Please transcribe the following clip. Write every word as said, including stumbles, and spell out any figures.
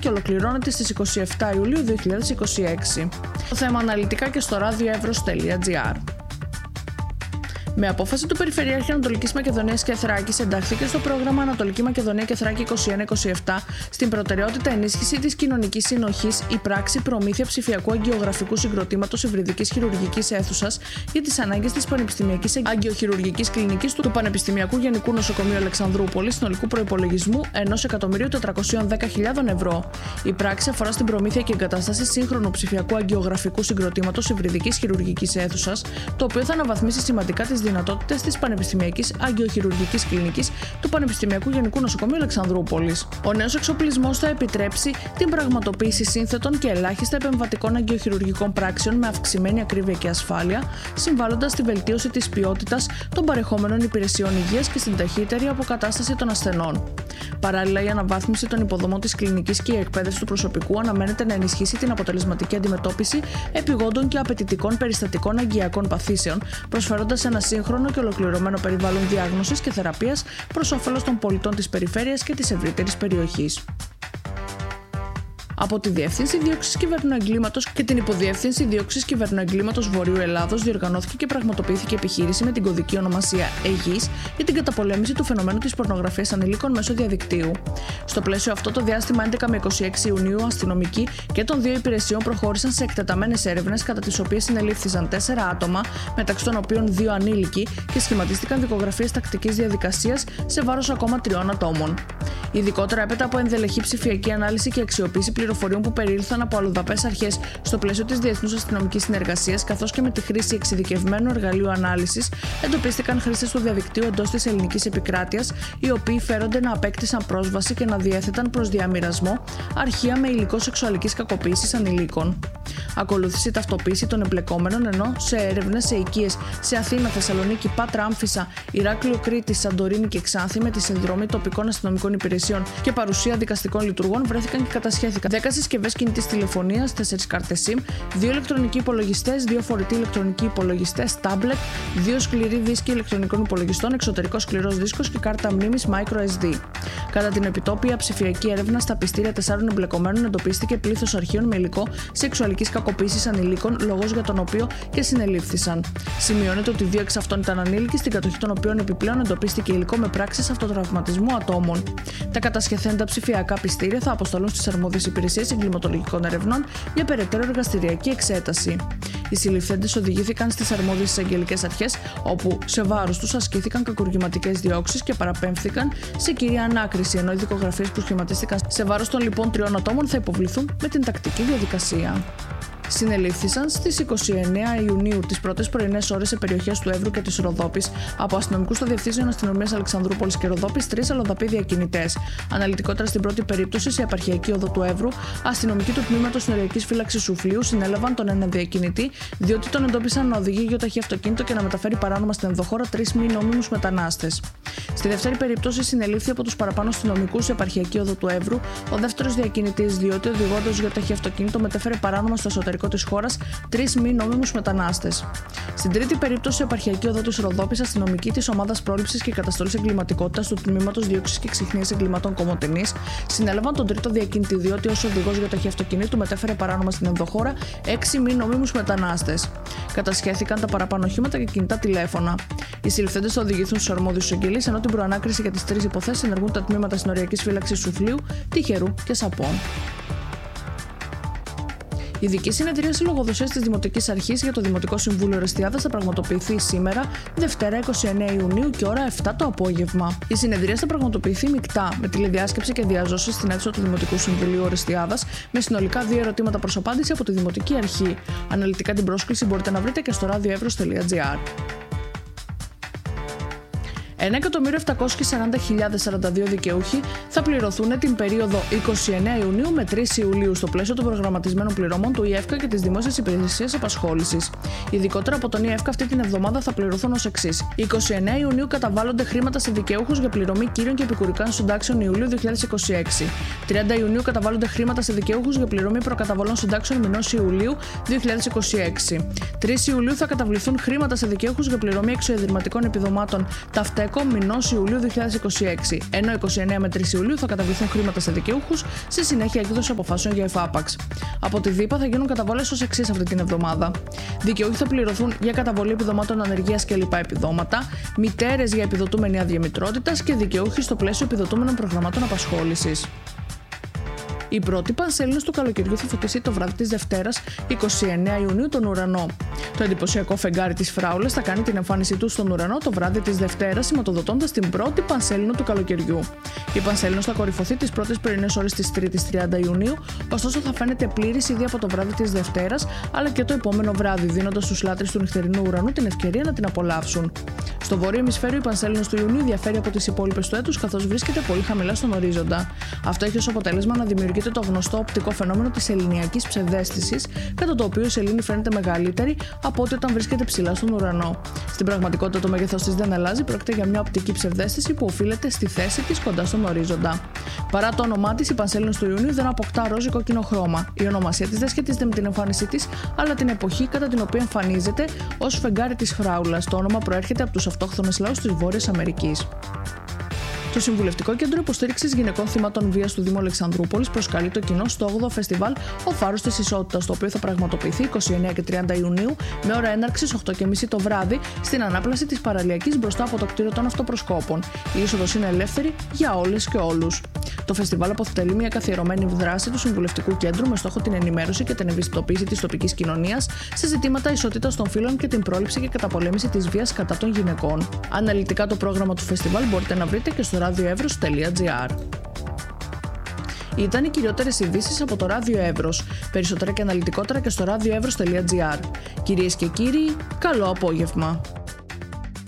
ολοκληρώνεται στις είκοσι επτά Ιουλίου δύο χιλιάδες είκοσι έξι. Το θέμα αναλυτικά και στο ραδιοεύρος τελεία τζι άρ. Με απόφαση του Περιφερειάρχη Ανατολικής Μακεδονίας και Θράκης εντάχθηκε στο πρόγραμμα Ανατολική Μακεδονία και Θράκη είκοσι ένα είκοσι επτά στην προτεραιότητα ενίσχυση της κοινωνικής συνοχής η πράξη προμήθεια ψηφιακού αγγειογραφικού συγκροτήματος υβριδικής χειρουργικής αίθουσας για τις ανάγκες της Πανεπιστημιακής Αγγειοχειρουργικής Κλινικής του Πανεπιστημιακού Γενικού Νοσοκομείου Αλεξανδρούπολης συνολικού προϋπολογισμού ενός εκατομμυρίου τετρακοσίων δέκα χιλιάδων ευρώ. Η πράξη αφορά στην προμήθεια και εγκατάσταση σύγχρονου ψηφιακού αγγειογραφικού συγκροτήματος υβριδικής χειρουργικής αίθουσας, το οποίο θα αναβαθμίσει σημαντικά τις δυνατότητες της Πανεπιστημιακής Αγγειοχειρουργικής Κλινικής του Πανεπιστημιακού Γενικού Νοσοκομείου Αλεξανδρούπολης. Ο νέος εξοπλισμός θα επιτρέψει την πραγματοποίηση σύνθετων και ελάχιστα επεμβατικών αγγειοχειρουργικών πράξεων με αυξημένη ακρίβεια και ασφάλεια, συμβάλλοντας στη βελτίωση της ποιότητας των παρεχόμενων υπηρεσιών υγείας και στην ταχύτερη αποκατάσταση των ασθενών. Παράλληλα, η αναβάθμιση των υποδομών της κλινικής και η εκπαίδευση του προσωπικού αναμένεται να ενισχύσει την αποτελεσματική αντιμετώπιση επιγόντων και απαιτητικών περιστατικών αγγειακών παθήσεων, προσφέροντας ένα σύγχρονο και ολοκληρωμένο περιβάλλον διάγνωσης και θεραπείας προς όφελος των πολιτών της περιφέρειας και της ευρύτερης περιοχής. Από τη Διεύθυνση Δίωξης Κυβερνοεγκλήματος και την Υποδιεύθυνση Δίωξης Κυβερνοεγκλήματος Βορείου Ελλάδος διοργανώθηκε και πραγματοποιήθηκε επιχείρηση με την κωδική ονομασία ΕΓΙΣ για την καταπολέμηση του φαινομένου της πορνογραφίας ανηλίκων μέσω διαδικτύου. Στο πλαίσιο αυτό, το διάστημα έντεκα με είκοσι έξι Ιουνίου, αστυνομικοί και των δύο υπηρεσιών προχώρησαν σε εκτεταμένες έρευνες, κατά τις οποίες συνελήφθησαν τέσσερα άτομα, μεταξύ των οποίων δύο ανήλικοι, και σχηματίστηκαν δικογραφίες τακτικής διαδικασίας σε βάρος ακόμα τριών ατόμων. Ειδικότερα, έπειτα από ενδελεχή ψηφιακή ανάλυση και αξιοποίηση πληροφοριών που περιήλθαν από αλλοδαπές αρχές στο πλαίσιο της διεθνούς αστυνομικής συνεργασίας, καθώς και με τη χρήση εξειδικευμένου εργαλείου ανάλυσης, εντοπίστηκαν χρήστες του διαδικτύου εντός της ελληνικής επικράτειας, οι οποίοι φέρονται να απέκτησαν πρόσβαση και να διέθεταν προς διαμοιρασμό αρχεία με υλικό σεξουαλικής κακοποίησης ανηλίκων. Ακολούθησε η ταυτοποίηση των εμπλεκόμενων, ενώ σε έρευνες σε οικίες σε Αθήνα, Θεσσαλονίκη, Πάτρα, Άμφισσα, Ηράκλειο, Κρήτη, Σαντορίνη και Ξάνθη, με τη συνδρομή τοπικών αστυνομικών υπηρεσιών και παρουσία δικαστικών λειτουργών, βρέθηκαν και κατασχέθηκαν δέκα συσκευές κινητής τηλεφωνίας, τέσσερις κάρτες SIM, δύο ηλεκτρονικοί υπολογιστές, δύο φορητοί ηλεκτρονικοί υπολογιστές, τάμπλετ, δύο σκληροί δίσκοι ηλεκτρονικών υπολογιστών, εξωτερικό σκληρός δίσκος και κάρτα μνήμης microSD. Κατά την επιτόπια ψηφιακή έρευνα στα πιστήρια τεσσάρων εμπλεκομένων εντοπίστηκε πλήθος αρχείων με υλικό σεξουαλικής κακοποίησης ανηλίκων, λόγος για τον οποίο και συνελήφθησαν. Σημειώνεται ότι δύο εξ αυτών ήταν ανήλικοι, στην κατοχή των οποίων επιπλέον εντοπίστηκε υλικό με πράξεις αυτοτραυματισμού ατόμων. Τα κατασχεθέντα ψηφιακά πιστήρια θα αποσταλούν στις αρμόδιες υπηρεσίες εγκληματολογικών ερευνών για περαιτέρω εργαστηριακή εξέταση. Οι συλληφθέντες οδηγήθηκαν στις αρμόδιες εισαγγελικές αρχές, όπου σε βάρος τους ασκήθηκαν κακουργηματικές διώξεις και παραπέμφθηκαν σε κυρία ανάκριση, ενώ οι δικογραφίες που σχηματίστηκαν σε βάρος των λοιπόν τριών ατόμων θα υποβληθούν με την τακτική διαδικασία. Συνελήφθησαν στις είκοσι εννέα Ιουνίου τις πρώτες πρωινές ώρες σε περιοχές του Εύρου και της Ροδόπης από αστυνομικούς των Διευθύνσεων Αστυνομίας Αλεξανδρούπολης και Ροδόπης τρεις αλλοδαποί διακινητές. Αναλυτικότερα, στην πρώτη περίπτωση, σε επαρχιακή οδό του Εύρου, αστυνομικοί του τμήματος συνοριακής φύλαξης Σουφλίου συνέλαβαν τον ένα διακινητή, διότι τον εντόπισαν να οδηγεί γεωταχή αυτοκίνητο και να μεταφέρει παράνομα στην ενδοχώρα τρεις μη νόμιμους μετανάστες. Στη δεύτερη περίπτωση, συνελήφθη από τους παραπάνω αστυνομικούς σε επαρχιακή οδό του Εύρου ο δεύτερος διακινητής, διότι οδηγώντας γεωταχή αυτοκίνητο μετέφερε παράνομα στο εσωτερικό της χώρας τρεις μη νόμιμους μετανάστες. Στην τρίτη περίπτωση, επαρχιακή οδό της Ροδόπης, αστυνομικοί της ομάδας πρόληψης και καταστολής εγκληματικότητας του τμήματος Διώξης και Ξυχνίας Εγκληματών Κομοτηνής συνέλαβαν τον τρίτο διακινητή, διότι ως οδηγός γεωταχή αυτοκινήτου μετέφερε παράνομα στην ενδοχώρα έξι μη νόμιμους μετανάστες. Κατασχέθηκαν τα παραπάνω οχήματα και κινητά τηλέφωνα. Οι συλληφθέντες θα οδηγηθούν στους αρμόδιους εισαγγελείς, ενώ την προανάκριση για τις τρεις υποθέσεις ενεργούν τα τμήματα συνοριακής φύλαξης Σουφλίου, Τυχερού και Σαπών. Η ειδική συνεδρίαση λογοδοσίας της Δημοτικής Αρχής για το Δημοτικό Συμβούλιο Ορεστιάδας θα πραγματοποιηθεί σήμερα, Δευτέρα είκοσι εννέα Ιουνίου και ώρα επτά το απόγευμα. Η συνεδρίαση θα πραγματοποιηθεί μεικτά, με τηλεδιάσκεψη και διαζώσεις στην αίθουσα του Δημοτικού Συμβουλίου Ορεστιάδας, με συνολικά δύο ερωτήματα προς απάντηση από τη Δημοτική Αρχή. Αναλυτικά την πρόσκληση μπορείτε να βρείτε και στο ραδιοεύρος τελεία τζι άρ. ένα εκατομμύριο επτακόσιες σαράντα χιλιάδες σαράντα δύο δικαιούχοι θα πληρωθούν την περίοδο είκοσι εννέα Ιουνίου με τρεις Ιουλίου στο πλαίσιο των προγραμματισμένων πληρωμών του ΙΕΦΚΑ και της Δημόσιας Υπηρεσίας Απασχόλησης. Ειδικότερα από τον ΙΕΦΚΑ αυτή την εβδομάδα θα πληρωθούν ως εξής. είκοσι εννέα Ιουνίου καταβάλλονται χρήματα σε δικαιούχους για πληρωμή κύριων και επικουρικών συντάξεων Ιουλίου δύο χιλιάδες είκοσι έξι. τριάντα Ιουνίου καταβάλλονται χρήματα σε δικαιούχους για πληρωμή προκαταβολών συντάξεων μηνός Ιουλίου δύο χιλιάδες είκοσι έξι. τρεις Ιουλίου θα καταβληθούν χρήματα σε δικαιούχους για πληρωμή εξωεδηρματικών επιδομάτων ταυτέκου Σαββατοκύριακο μηνός Ιουλίου δύο χιλιάδες είκοσι έξι, ενώ είκοσι εννέα με τρεις Ιουλίου θα καταβληθούν χρήματα σε δικαιούχους, σε συνέχεια έκδοση αποφάσεων για εφάπαξ. Από τη ΔΥΠΑ θα γίνουν καταβολές ως εξής αυτή την εβδομάδα. Δικαιούχοι θα πληρωθούν για καταβολή επιδομάτων ανεργίας και λοιπά επιδόματα, μητέρες για επιδοτούμενη άδεια μητρότητας και δικαιούχοι στο πλαίσιο επιδοτούμενων προγραμμάτων απασχόλησης. Η πρώτη πανσέλινος του καλοκαιριού θα φωτίσει το βράδυ της Δευτέρας, εικοστή ενάτη Ιουνίου, τον ουρανό. Το εντυπωσιακό φεγγάρι της Φράουλας θα κάνει την εμφάνισή του στον ουρανό το βράδυ της Δευτέρας, σηματοδοτώντας την πρώτη πανσέλινο του καλοκαιριού. Η πανσέλινος θα κορυφωθεί τις πρώτες πρωινές ώρες της Τρίτης τριάντα Ιουνίου, ωστόσο θα φαίνεται πλήρης ήδη από το βράδυ της Δευτέρας, αλλά και το επόμενο βράδυ, δίνοντας στους λάτρεις του νυχτερινού ουρανού την ευκαιρία να την απολαύσουν. Στο βόρειο ημισφαίριο, η πανσέλινος του Ιουνίου διαφέρει από τις υπόλοιπες του έτους, καθώς βρίσκεται πολύ χαμηλά στον ορίζοντα. Αυτό έχει ως αποτέλεσμα να δημιουργείται το γνωστό οπτικό φαινόμενο της ελληνιακής ψευδαίσθησης, κατά το οποίο η σελήνη φαίνεται μεγαλύτερη από ό,τι όταν βρίσκεται ψηλά στον ουρανό. Στην πραγματικότητα, το μέγεθος της δεν αλλάζει, πρόκειται για μια οπτική ψευδαίσθηση που οφείλεται στη θέση της κοντά στον ορίζοντα. Παρά το όνομά της, η πανσέλινος του Ιουνίου δεν αποκτά ροζ κόκκινο χρώμα. Η ονομασία της δεν σχετίζεται με την εμφάνισή της, αλλά την εποχή κατά την οποία εμφανίζεται ως φεγγάρι της Φράουλας. Το όνομα προέρχεται από τους αυτόχθονες λαούς της Βόρειας Αμερικής. Το Συμβουλευτικό Κέντρο Υποστήριξης Γυναικών Θυμάτων Βίας του Δήμου Αλεξανδρούπολης προσκαλεί το κοινό στο όγδοο Φεστιβάλ Ο Φάρος της Ισότητας, το οποίο θα πραγματοποιηθεί εικοστή ενάτη και τριάντα Ιουνίου με ώρα έναρξης οκτώ και μισή το βράδυ στην ανάπλαση της παραλιακής μπροστά από το κτίριο των Αυτοπροσκόπων. Η είσοδος είναι ελεύθερη για όλες και όλους. Το φεστιβάλ αποτελεί μια καθιερωμένη δράση του Συμβουλευτικού Κέντρου με στόχο την ενημέρωση και την ευαισθητοποίηση της τοπικής κοινωνίας σε ζητήματα ισότητας των φύλων και την πρόληψη και καταπολέμηση της βίας κατά των γυναικών. Αναλυτικά το πρόγραμμα του φεστιβάλ μπορείτε να βρείτε και στο ραδιοεύρος τελεία τζι άρ. Ήταν οι κυριότερες ειδήσεις από το Ράδιο Εύρος. Περισσότερα και αναλυτικότερα και στο ραδιοεύρος τελεία τζι άρ. Κυρίες και κύριοι, καλό απόγευμα.